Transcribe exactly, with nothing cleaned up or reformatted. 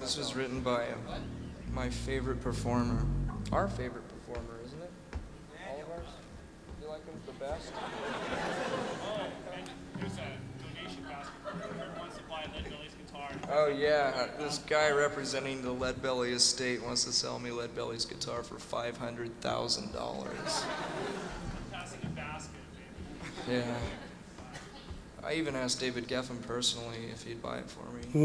This was written by um, my favorite performer. Our favorite performer, isn't it? All of ours? You like him the best? Oh, and there's a donation basket for whoever wants to buy Lead Belly's guitar. Oh yeah, this guy representing the Lead Belly estate wants to sell me Lead Belly's guitar for five hundred thousand dollars. Passing a basket, maybe. Yeah. I even asked David Geffen personally if he'd buy it for me.